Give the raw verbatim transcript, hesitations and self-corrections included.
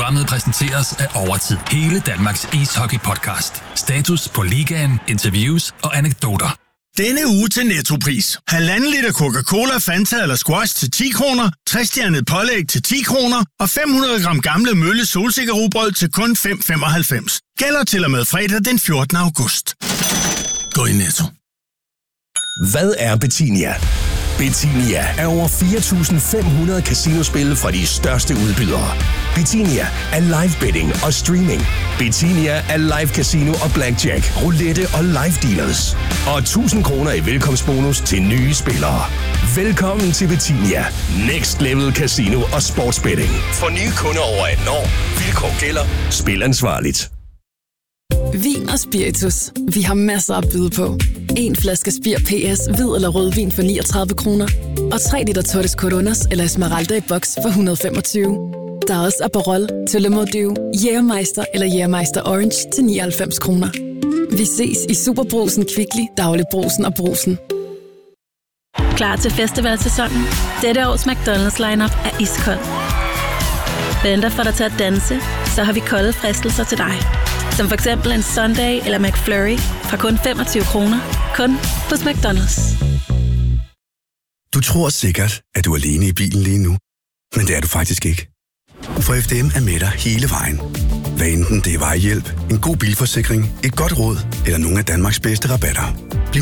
Programmet præsenteres af Overtid. Hele Danmarks ishockey-podcast. Status på ligaen, interviews og anekdoter. Denne uge til Nettopris. Halvanden liter Coca-Cola, Fanta eller Squash til ti kroner, tres-stjernet pålæg til ti kroner og fem hundrede gram gamle Mølle solsikkerrugbrød til kun fem komma femoghalvfems. Gælder til og med fredag den fjortende august. Gå i Netto. Hvad er Betinia? Betinia er over fire tusind fem hundrede casinospil fra de største udbydere. Betinia er live betting og streaming. Betinia er live casino og blackjack, roulette og live dealers. Og tusind kroner i velkomstbonus til nye spillere. Velkommen til Betinia. Next level casino og sportsbetting. For nye kunder over atten år. Vilkår gælder. Spil ansvarligt. Vin og spiritus. Vi har masser at byde på. En flaske Spir P S, hvid eller rødvin for niogtredive kroner. Og tre liter Torres Coronas eller Esmeralda i boks for et hundrede og femogtyve. Der er også Aperol, Tullemordiv, Jægermeister eller Jægermeister Orange til nioghalvfems kroner. Vi ses i Superbrusen, Kvickly, Dagligbrugsen og Brugsen. Klar til festivalsæsonen? Dette års McDonald's lineup er iskold. Venter for dig til at danse, så har vi kolde fristelser til dig. Som for eksempel en Sunday eller McFlurry fra kun femogtyve kroner. Kun hos McDonald's. Du tror sikkert, at du er alene i bilen lige nu. Men det er du faktisk ikke. For F D M er med dig hele vejen. Hvad enten det er vejhjælp, en god bilforsikring, et godt råd eller nogle af Danmarks bedste rabatter. Bliv